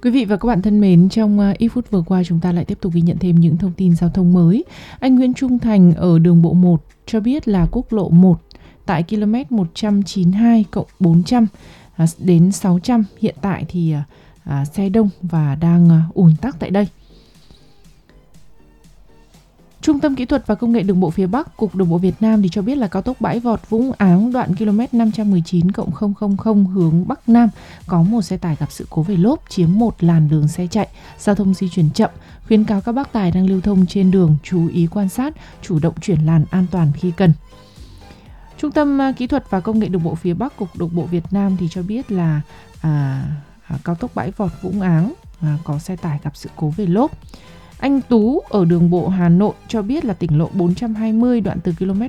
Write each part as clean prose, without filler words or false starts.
Quý vị và các bạn thân mến, trong ít phút vừa qua chúng ta lại tiếp tục ghi nhận thêm những thông tin giao thông mới. Anh Nguyễn Trung Thành ở đường bộ 1 cho biết là quốc lộ 1 tại km 192+400 đến 600 hiện tại thì xe đông và đang ùn tắc tại đây. Trung tâm Kỹ thuật và Công nghệ Đường bộ phía Bắc, Cục Đường bộ Việt Nam thì cho biết là cao tốc Bãi Vọt Vũng Áng đoạn km 519+000 hướng Bắc Nam có một xe tải gặp sự cố về lốp chiếm một làn đường xe chạy, giao thông di chuyển chậm, khuyến cáo các bác tài đang lưu thông trên đường chú ý quan sát, chủ động chuyển làn an toàn khi cần. Trung tâm Kỹ thuật và Công nghệ Đường bộ phía Bắc, Cục Đường bộ Việt Nam thì cho biết là cao tốc Bãi Vọt Vũng Áng có xe tải gặp sự cố về lốp. Anh Tú ở đường bộ Hà Nội cho biết là tỉnh lộ 420 đoạn từ km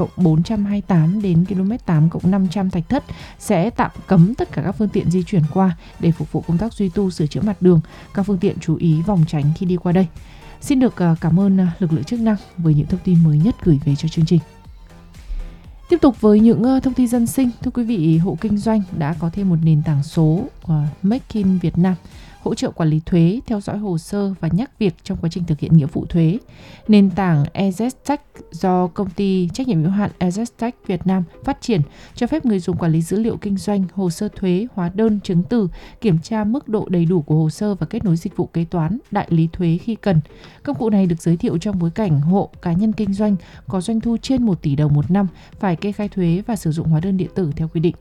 7+428 đến km 8+500 Thạch Thất sẽ tạm cấm tất cả các phương tiện di chuyển qua để phục vụ công tác duy tu sửa chữa mặt đường. Các phương tiện chú ý vòng tránh khi đi qua đây. Xin được cảm ơn lực lượng chức năng với những thông tin mới nhất gửi về cho chương trình. Tiếp tục với những thông tin dân sinh, thưa quý vị, hộ kinh doanh đã có thêm một nền tảng số Make in Việt Nam, hỗ trợ quản lý thuế, theo dõi hồ sơ và nhắc việc trong quá trình thực hiện nghĩa vụ thuế. Nền tảng EasyTax do công ty trách nhiệm hữu hạn EasyTax Việt Nam phát triển cho phép người dùng quản lý dữ liệu kinh doanh, hồ sơ thuế, hóa đơn, chứng từ, kiểm tra mức độ đầy đủ của hồ sơ và kết nối dịch vụ kế toán, đại lý thuế khi cần. Công cụ này được giới thiệu trong bối cảnh hộ cá nhân kinh doanh có doanh thu trên 1 tỷ đồng một năm phải kê khai thuế và sử dụng hóa đơn điện tử theo quy định.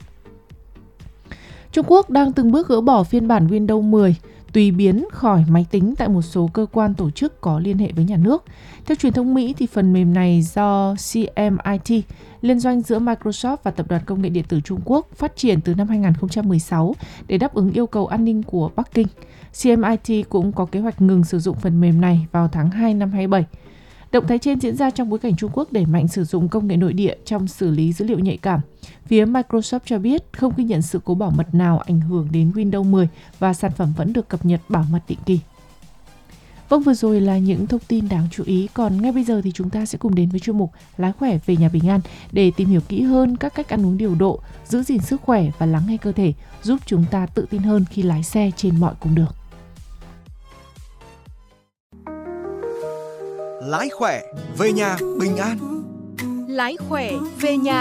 Trung Quốc đang từng bước gỡ bỏ phiên bản Windows 10 tùy biến khỏi máy tính tại một số cơ quan tổ chức có liên hệ với nhà nước. Theo truyền thông Mỹ, thì phần mềm này do CMIT, liên doanh giữa Microsoft và Tập đoàn Công nghệ Điện tử Trung Quốc, phát triển từ năm 2016 để đáp ứng yêu cầu an ninh của Bắc Kinh. CMIT cũng có kế hoạch ngừng sử dụng phần mềm này vào tháng 2 năm 2027. Động thái trên diễn ra trong bối cảnh Trung Quốc đẩy mạnh sử dụng công nghệ nội địa trong xử lý dữ liệu nhạy cảm. Phía Microsoft cho biết không ghi nhận sự cố bảo mật nào ảnh hưởng đến Windows 10 và sản phẩm vẫn được cập nhật bảo mật định kỳ. Vâng, vừa rồi là những thông tin đáng chú ý. Còn ngay bây giờ thì chúng ta sẽ cùng đến với chuyên mục Lái khỏe về nhà bình an để tìm hiểu kỹ hơn các cách ăn uống điều độ, giữ gìn sức khỏe và lắng nghe cơ thể, giúp chúng ta tự tin hơn khi lái xe trên mọi cung đường. Lái khỏe về nhà bình an. Lái khỏe về nhà